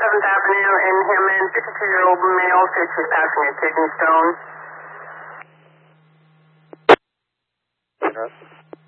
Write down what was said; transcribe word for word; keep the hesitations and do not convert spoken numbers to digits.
seventh Avenue in Hammond, fifty-two-year-old male, states he's passing a kidney stone. Yes.